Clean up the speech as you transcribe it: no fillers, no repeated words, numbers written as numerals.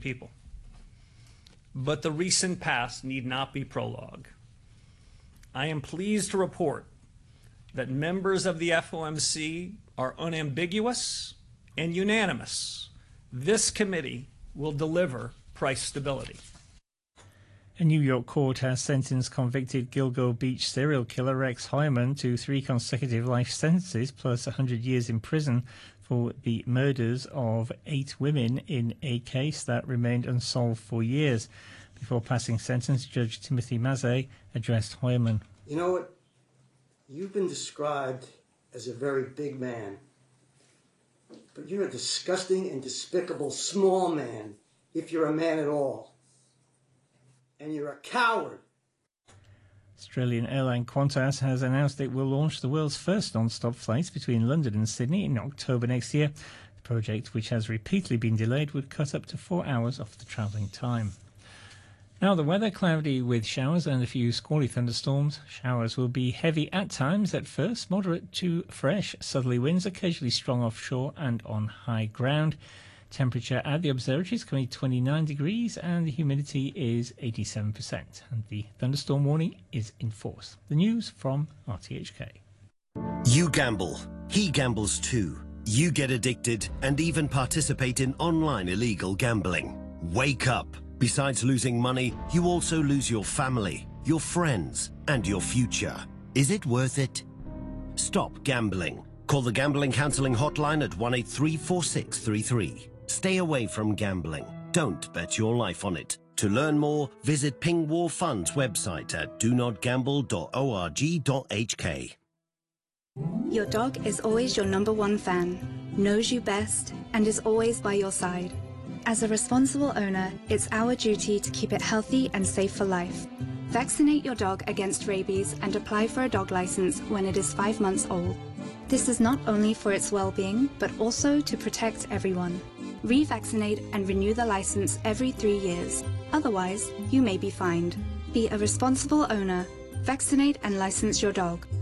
people. But the recent past need not be prologue. I am pleased to report that members of the FOMC are unambiguous and unanimous. This committee will deliver price stability. A New York court has sentenced convicted Gilgo Beach serial killer Rex Heuermann to 3 consecutive life sentences plus 100 years in prison for the murders of 8 women in a case that remained unsolved for years. Before passing sentence, Judge Timothy Mazzei addressed Heuermann. You know what? You've been described as a very big man, but you're a disgusting and despicable small man, if you're a man at all. And you're a coward. Australian airline Qantas has announced it will launch the world's first non-stop flights between London and Sydney in October next year. The project, which has repeatedly been delayed, would cut up to 4 hours off the travelling time. Now the weather, cloudy with showers and a few squally thunderstorms. Showers will be heavy at times at first, moderate to fresh southerly winds, occasionally strong offshore and on high ground. Temperature at the observatory is currently 29 degrees and the humidity is 87%. And the thunderstorm warning is in force. The news from RTHK. You gamble. He gambles too. You get addicted and even participate in online illegal gambling. Wake up. Besides losing money, you also lose your family, your friends, and your future. Is it worth it? Stop gambling. Call the Gambling Counselling Hotline at 183-4633. Stay away from gambling. Don't bet your life on it. To learn more, visit Ping War Fund's website at donotgamble.org.hk. Your dog is always your #1 fan, knows you best, and is always by your side. As a responsible owner, it's our duty to keep it healthy and safe for life. Vaccinate your dog against rabies and apply for a dog license when it is 5 months old. This is not only for its well-being, but also to protect everyone. Revaccinate and renew the license every 3 years. Otherwise, you may be fined. Be a responsible owner. Vaccinate and license your dog.